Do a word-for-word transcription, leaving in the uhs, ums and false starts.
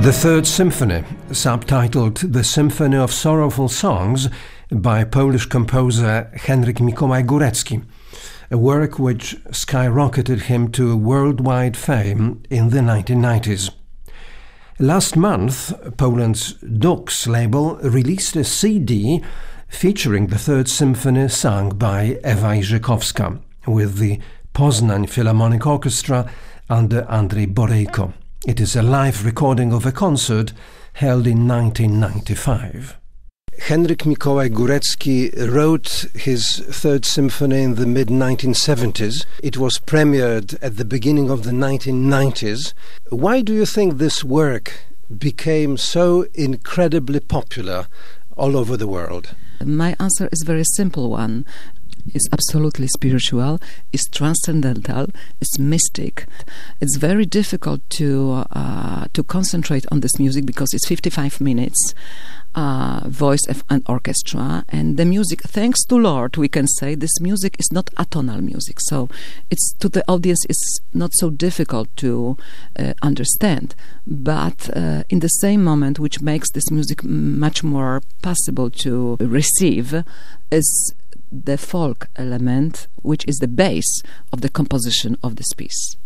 The Third Symphony, subtitled The Symphony of Sorrowful Songs by Polish composer Henryk Mikołaj Górecki, a work which skyrocketed him to worldwide fame in the nineteen nineties. Last month, Poland's Dux label released a C D featuring the Third Symphony sung by Ewa Irzykowska with the Poznań Philharmonic Orchestra under Andrzej Borejko. It is a live recording of a concert held in nineteen ninety-five. Henryk Mikołaj Górecki wrote his Third Symphony in the mid nineteen seventies. It was premiered at the beginning of the nineteen nineties. Why do you think this work became so incredibly popular all over the world? My answer is a very simple one. It's absolutely spiritual, it's transcendental, it's mystic. It's very difficult to uh, to concentrate on this music because it's fifty-five minutes, uh, voice and orchestra, and the music, thanks to Lord, we can say this music is not atonal music, so it's to the audience it's not so difficult to uh, understand, but uh, in the same moment, which makes this music much more possible to receive, is the folk element, which is the base of the composition of this piece.